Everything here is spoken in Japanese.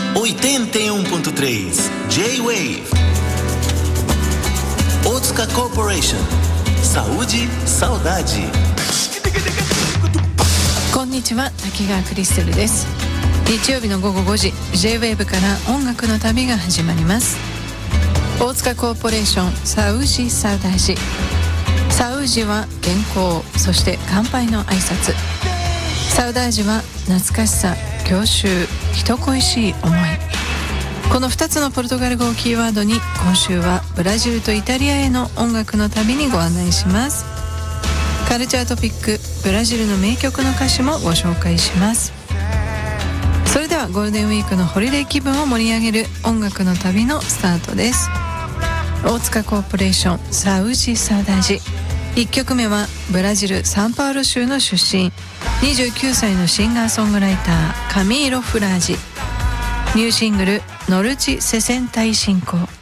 81.3 J-Wave Otsuka Corporation. Saúde, saudade. こんにちは、滝川クリステルです。日曜日の午後5時 J-Wave から音楽の旅が始まります。大塚コーポレーションサウジサウダージ。サウジは健康、そして乾杯の挨拶。サウダージは懐かしさ、郷愁、人恋しい思い。この2つのポルトガル語をキーワードに今週はブラジルとイタリアへの音楽の旅にご案内します。カルチャートピック、ブラジルの名曲の歌詞もご紹介します。それではゴールデンウィークのホリデー気分を盛り上げる音楽の旅のスタートです。大塚コーポレーションサウジサウダージ。1曲目はブラジルサンパウロ州の出身29歳のシンガーソングライターカミーロ・フラージ。ニューシングルノルチ・セセンタイ進行。